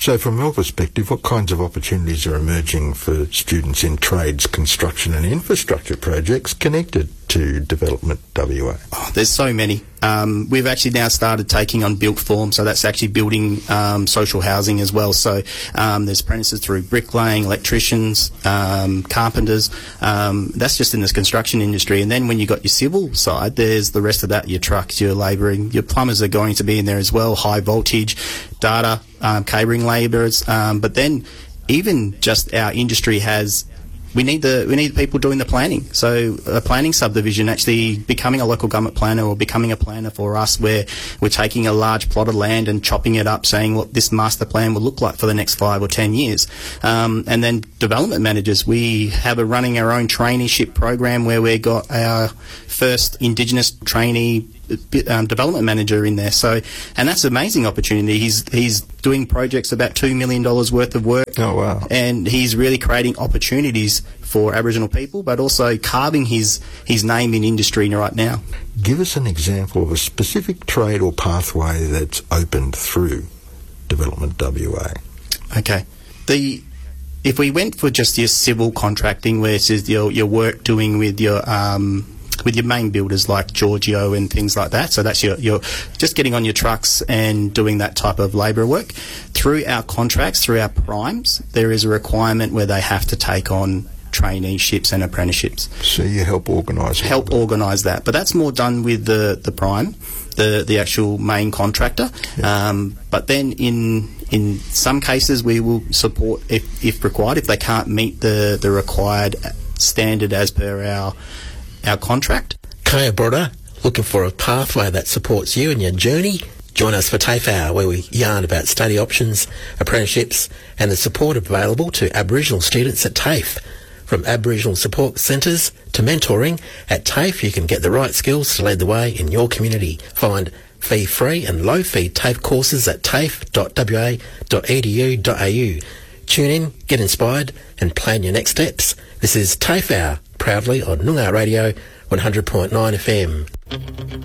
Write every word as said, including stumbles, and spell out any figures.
So from your perspective, what kinds of opportunities are emerging for students in trades, construction and infrastructure projects connected to Development W A? Oh, there's so many. Um, we've actually now started taking on built form, so that's actually building um, social housing as well. So um, there's apprentices through bricklaying, electricians, um, carpenters. Um, that's just in this construction industry. And then when you got your civil side, there's the rest of that, your trucks, your labouring, your plumbers are going to be in there as well, high voltage, data, um, cabling labourers. Um, but then even just our industry has... We need the we need people doing the planning. So a planning subdivision, actually becoming a local government planner or becoming a planner for us, where we're taking a large plot of land and chopping it up, saying what this master plan will look like for the next five or ten years. Um, and then development managers, we have a running our own traineeship program where we've got our first Indigenous trainee Um, development manager in there. So, and that's an amazing opportunity. He's he's doing projects about two million dollars worth of work. Oh, wow. And he's really creating opportunities for Aboriginal people, but also carving his, his name in industry right now. Give us an example of a specific trade or pathway that's opened through Development W A. Okay. The if we went for just your civil contracting, where it's just your, your work doing with your um, with your main builders like Giorgio and things like that. So that's your, your just getting on your trucks and doing that type of labour work. Through our contracts, through our primes, there is a requirement where they have to take on traineeships and apprenticeships. So you help organise Help organise that. But that's more done with the, the prime, the, the actual main contractor. Yeah. Um, but then in in some cases we will support, if, if required, if they can't meet the, the required standard as per our our contract. Kaya Broder, looking for a pathway that supports you in your journey? Join us for TAFE Hour, where we yarn about study options, apprenticeships and the support available to Aboriginal students at TAFE. From Aboriginal support centres to mentoring, at TAFE you can get the right skills to lead the way in your community. Find fee-free and low-fee TAFE courses at tafe dot w a dot e d u dot a u. Tune in, get inspired and plan your next steps. This is TAFE Hour, proudly on Noongar Radio one hundred point nine F M.